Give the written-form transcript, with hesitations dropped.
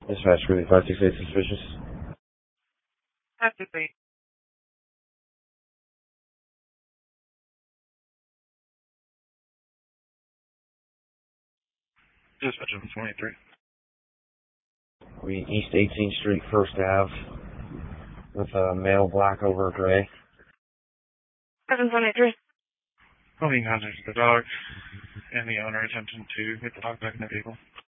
Dispatch really 568 suspicious. Activate. Dispatch of 23. We East 18th Street, First Ave, with a male black over gray. 723. Holding contact with the dog and the owner attempting to get the dog back in the vehicle.